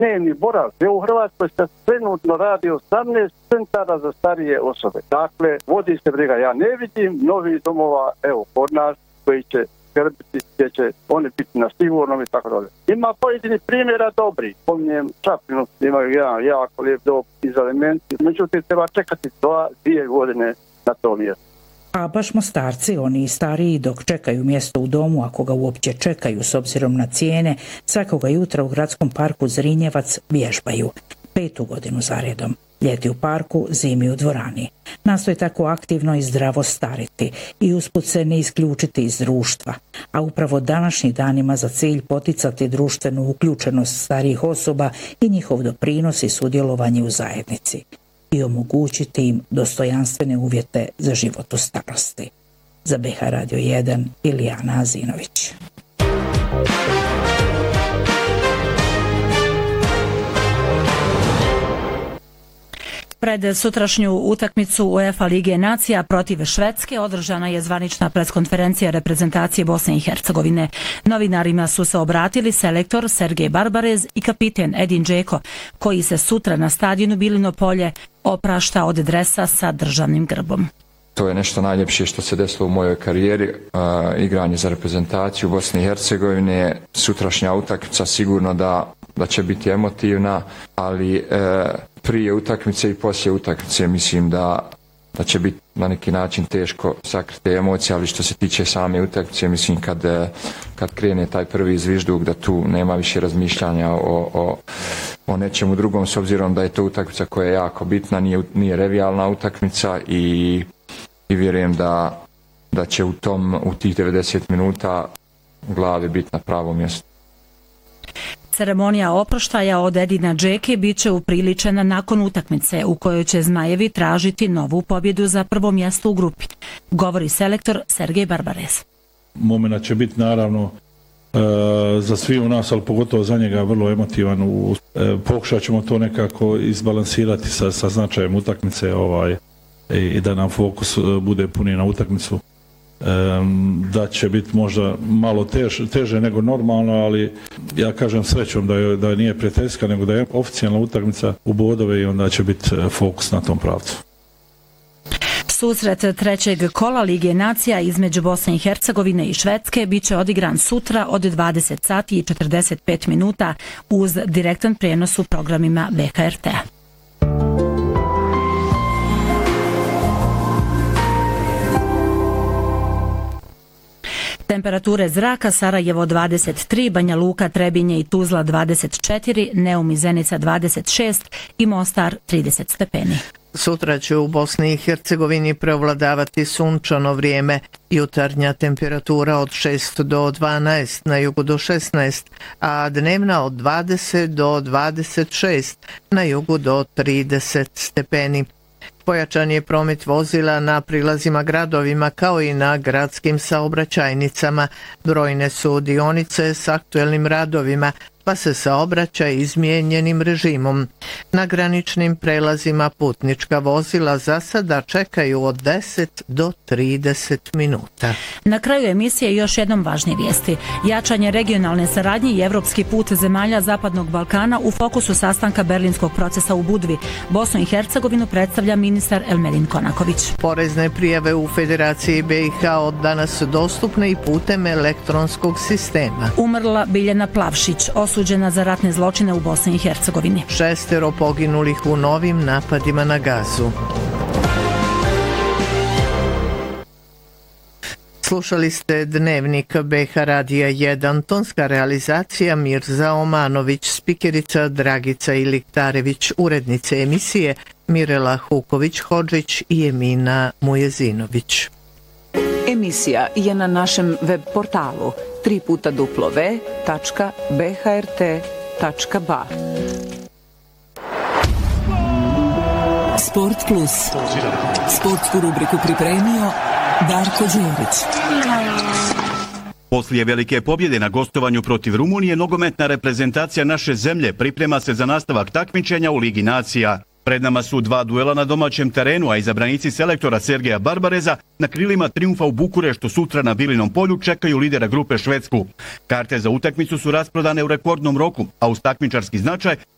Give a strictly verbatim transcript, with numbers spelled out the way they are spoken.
dnevni boravak. U Hrvatskoj se trenutno radi osamnaest centara za starije osobe. Dakle, vodi se briga. Ja ne vidim novih domova, evo, kod nas, koji će skrbiti, gdje će oni biti na sigurnom i tako dalje. Ima pojedini primjera dobri. Pominjem Čapinu, imaju jedan jako lijep dom iz elementi. Međutim, treba čekati dva, dvije godine na to mjesto. A baš Mostarci, oni stariji, dok čekaju mjesto u domu, ako ga uopće čekaju s obzirom na cijene, svakoga jutra u gradskom parku Zrinjevac vježbaju. Petu godinu zaredom. Ljeti u parku, zimi u dvorani. Nastoje tako aktivno i zdravo stariti i usput se ne isključiti iz društva. A upravo današnji dan ima za cilj poticati društvenu uključenost starijih osoba i njihov doprinos i sudjelovanje u zajednici i omogućiti im dostojanstvene uvjete za život u starosti. Za B H Radio jedan, Ilijana Azinović. Pred sutrašnju utakmicu UEFA Lige nacija protiv Švedske održana je zvanična preskonferencija reprezentacije Bosne i Hercegovine. Novinarima su se obratili selektor Sergej Barbarez i kapiten Edin Džeko, koji se sutra na stadionu Bilino polje oprašta od dresa sa državnim grbom. To je nešto najljepše što se desilo u mojoj karijeri, uh, igranje za reprezentaciju Bosne i Hercegovine. Sutrašnja utakmica sigurno da, da će biti emotivna, ali uh, prije utakmice i poslije utakmice mislim da, da će biti na neki način teško sakriti emocije, ali što se tiče same utakmice, mislim kad, kad krene taj prvi zvižduk da tu nema više razmišljanja o, o, o nečemu drugom, s obzirom da je to utakmica koja je jako bitna, nije, nije revijalna utakmica i i vjerujem da, da će u tom u tih devedeset minuta u glavi biti na pravom mjestu. Ceremonija oproštaja od Edina Džeke bit će upriličena nakon utakmice u kojoj će Zmajevi tražiti novu pobjedu za prvo mjesto u grupi, govori selektor Sergej Barbarez. Momenat će biti naravno e, za svi u nas, ali pogotovo za njega vrlo emotivan. U, e, pokušat ćemo to nekako izbalansirati sa, sa značajem utakmice ovaj, i da nam fokus bude puni na utakmicu. Da će biti možda malo tež, teže nego normalno, ali ja kažem srećom da, je, da nije prijateljska, nego da je oficijalna utakmica u bodove i onda će biti fokus na tom pravcu. Susret trećeg kola Lige nacija između Bosne i Hercegovine i Švedske bit će odigran sutra od dvadeset sati i četrdeset pet minuta uz direktan prijenos u programima B K R T-a. Temperature zraka: Sarajevo dvadeset tri, Banja Luka, Trebinje i Tuzla dvadeset četiri, Neum i Zenica dvadeset šest i Mostar trideset stepeni. Sutra će u Bosni i Hercegovini prevladavati sunčano vrijeme. Jutarnja temperatura od šest do dvanaest, na jugu do šesnaest, a dnevna od dvadeset do dvadeset šest, na jugu do trideset stepeni. Pojačan je promet vozila na prilazima gradovima kao i na gradskim saobraćajnicama. Brojne su dionice s aktuelnim radovima, pa se saobraćaj izmijenjenim režimom. Na graničnim prelazima putnička vozila za sada čekaju od deset do trideset minuta. Na kraju emisije još jednom važnije vijesti. Jačanje regionalne saradnje i evropski put zemalja Zapadnog Balkana u fokusu sastanka Berlinskog procesa u Budvi. Bosnu i Hercegovinu predstavlja ministar Elmedin Konaković. Porezne prijave u Federaciji B i H od danas su dostupne i putem elektronskog sistema. Umrla Biljana Plavšić, osuđena za ratne zločine u Bosni i Hercegovini. Šestero poginulih u novim napadima na Gazu. Slušali ste Dnevnik B H Radija jedan, tonska realizacija Mirza Omanović, spikerica Dragica Iliktarević, urednice emisije Mirela Huković-Hodžić i Emina Mujezinović. Emisija je na našem web portalu tri puta duplo ve tačka b h r t tačka b a. Sport Plus. Sportsku rubriku pripremio Darko Đurić. Poslije velike pobjede na gostovanju protiv Rumunije, nogometna reprezentacija naše zemlje priprema se za nastavak takmičenja u Ligi nacija. Pred nama su dva duela na domaćem terenu, a izabranici selektora Sergeja Barbareza na krilima trijumfa u Bukureštu sutra na Bilinom polju čekaju lidera grupe Švedsku. Karte za utakmicu su rasprodane u rekordnom roku, a uz takmičarski značaj